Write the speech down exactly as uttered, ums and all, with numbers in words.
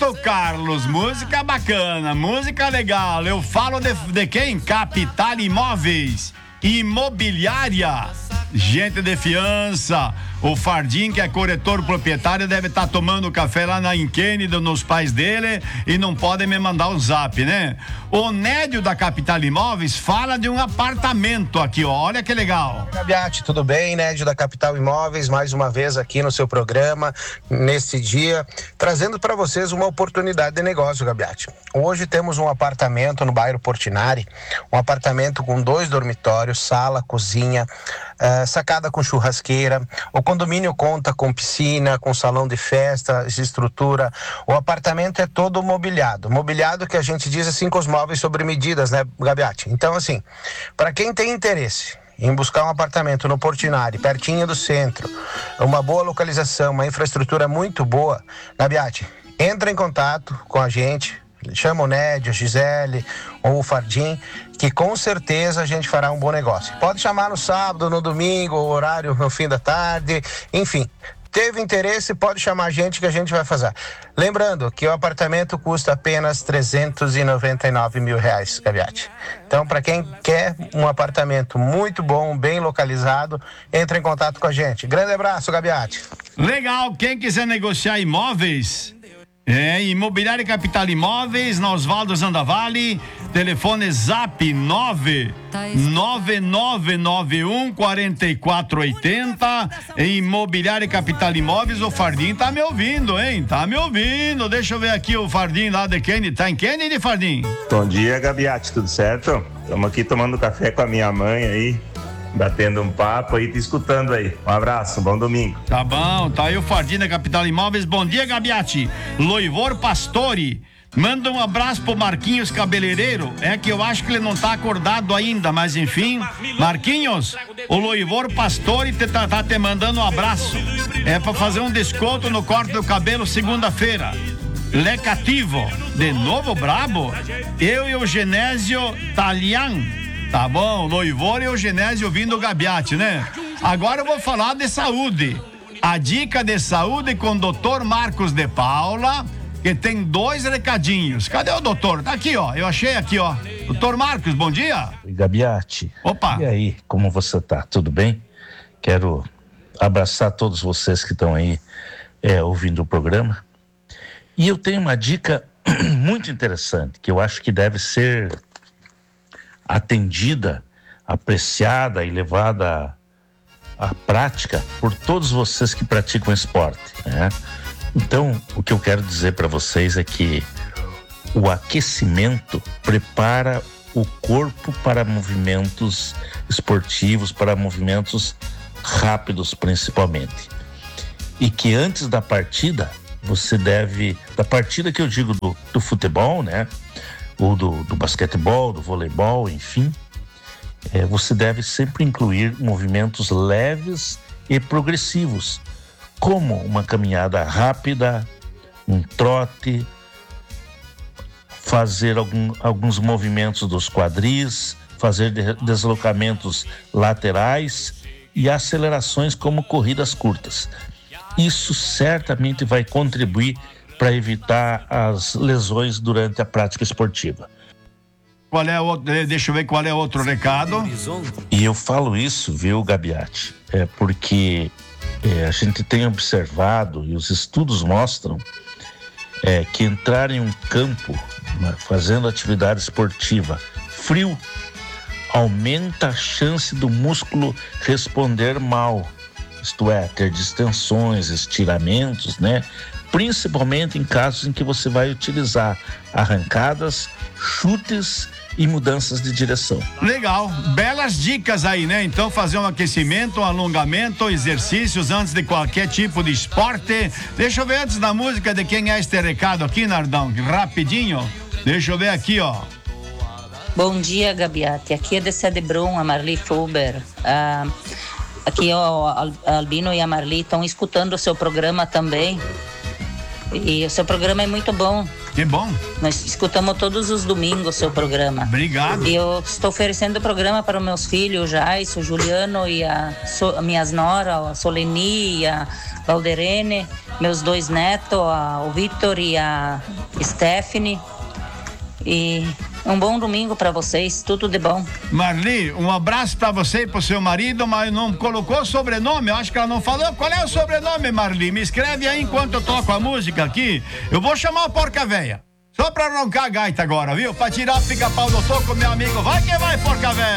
Roberto Carlos, música bacana, música legal. Eu falo de, de quem? Capital Imóveis, imobiliária, gente de fiança. O Fardim, que é corretor proprietário, deve estar tá tomando café lá na Inquênida, nos pais dele, e não podem me mandar o zap, né? O Nédio da Capital Imóveis fala de um apartamento aqui, ó. Olha que legal. Gabiati, tudo bem? Nédio da Capital Imóveis, mais uma vez aqui no seu programa, nesse dia, trazendo para vocês uma oportunidade de negócio, Gabiati. Hoje temos um apartamento no bairro Portinari, um apartamento com dois dormitórios, sala, cozinha, uh, sacada com churrasqueira. O condomínio conta com piscina, com salão de festas, estrutura. O apartamento é todo mobiliado. Mobiliado que a gente diz assim com os móveis sobre medidas, né, Gabiati? Então, assim, para quem tem interesse em buscar um apartamento no Portinari, pertinho do centro, uma boa localização, uma infraestrutura muito boa, Gabiati, entra em contato com a gente, chama o Nédio, a Gisele ou o Fardim, que com certeza a gente fará um bom negócio. Pode chamar no sábado, no domingo, o horário no fim da tarde, enfim. Teve interesse, pode chamar a gente que a gente vai fazer. Lembrando que o apartamento custa apenas trezentos e noventa e nove mil reais, Gabiati. Então, para quem quer um apartamento muito bom, bem localizado, entre em contato com a gente. Grande abraço, Gabiati. Legal, quem quiser negociar imóveis... É, Imobiliária Capital Imóveis, na Osvaldo Zandavale, telefone zap nove nove nove nove um quatro quatro oito zero. Imobiliária Capital Imóveis, o Fardim tá me ouvindo, hein? Tá me ouvindo. Deixa eu ver aqui o Fardim lá de Kennedy. Tá em Kennedy, Fardim? Bom dia, Gabiati, tudo certo? Estamos aqui tomando café com a minha mãe aí, batendo um papo aí, te escutando aí. Um abraço, bom domingo. Tá bom, tá aí o Fardim da Capital Imóveis. Bom dia, Gabiati. Loivor Pastore, manda um abraço pro Marquinhos Cabeleireiro. É que eu acho que ele não tá acordado ainda, mas enfim. Marquinhos, o Loivor Pastore te, tá, tá te mandando um abraço. É pra fazer um desconto no corte do cabelo segunda-feira. Lecativo, de novo brabo? Eu e o Genésio Talian. Tá bom, Loivor e o Genésio ouvindo o Gabiati, né? Agora eu vou falar de saúde. A dica de saúde com o doutor Marcos de Paula, que tem dois recadinhos. Cadê o doutor? Tá aqui, ó. Eu achei aqui, ó. doutor Marcos, bom dia. Oi, Gabiati. Opa. E aí, como você tá? Tudo bem? Quero abraçar todos vocês que estão aí é, ouvindo o programa. E eu tenho uma dica muito interessante, que eu acho que deve ser atendida, apreciada e levada à prática por todos vocês que praticam esporte, né? Então, o que eu quero dizer para vocês é que o aquecimento prepara o corpo para movimentos esportivos, para movimentos rápidos principalmente. E que antes da partida, você deve, da partida que eu digo do, do futebol, né? Ou do, do basquetebol, do voleibol, enfim, é, você deve sempre incluir movimentos leves e progressivos, como uma caminhada rápida, um trote, fazer algum, alguns movimentos dos quadris, fazer de, deslocamentos laterais e acelerações como corridas curtas. Isso certamente vai contribuir para evitar as lesões durante a prática esportiva. Qual é o, deixa eu ver qual é outro recado. E eu falo isso, viu, Gabiati, é porque é, a gente tem observado e os estudos mostram é, que entrar em um campo fazendo atividade esportiva frio aumenta a chance do músculo responder mal, isto é, ter distensões, estiramentos, né? Principalmente em casos em que você vai utilizar arrancadas, chutes e mudanças de direção. Legal, belas dicas aí, né? Então fazer um aquecimento, um alongamento, exercícios antes de qualquer tipo de esporte. Deixa eu ver antes da música de quem é este recado aqui, Nardão, rapidinho. Deixa eu ver aqui, ó. Bom dia, Gabiati. Aqui é de Cedebrum, a Marli Fulber. Ah, aqui ó, a Albino e a Marli estão escutando o seu programa também. E o seu programa é muito bom. Que bom. Nós escutamos todos os domingos o seu programa. Obrigado. E eu estou oferecendo o programa para os meus filhos, o Jais, o Juliano e a, so, a minhas noras, a Soleni e a Valderene. meus dois netos, a, o Victor e a Stephanie. E um bom domingo para vocês, tudo de bom. Marli, um abraço para você e pro seu marido, mas não colocou sobrenome, eu acho que ela não falou. Qual é o sobrenome, Marli? Me escreve aí enquanto eu toco a música aqui. Eu vou chamar o Porca Véia, só pra roncar a gaita agora, viu? Pra tirar o pica-pau do toco, meu amigo. Vai que vai, Porca Véia!